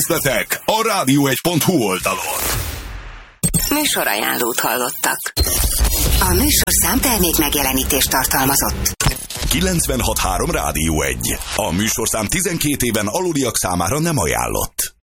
Részletek a radio1.hu oldalon. Műsorajánlót hallottak. A műsorszám termék megjelenítést tartalmazott. 96.3 Rádió 1. A műsorszám 12 éven aluliak számára nem ajánlott.